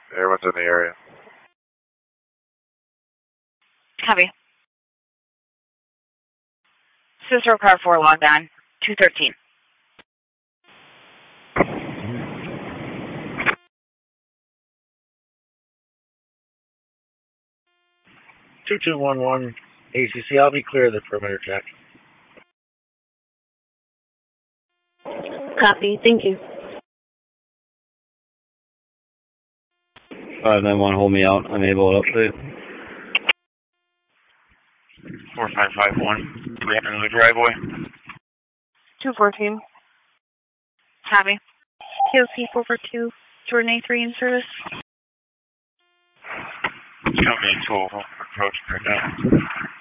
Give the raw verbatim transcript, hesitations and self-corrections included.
Everyone's in the area. Copy. Cicero car four logged on. two thirteen. two two one one A C C, I'll be clear of the perimeter check. Copy, thank you. five nine one, hold me out. I'm able to update. four five five one, three hundred in the driveway. two fourteen. Copy. K O C four four two, Jordan A three in service. Company twelve, approach right now.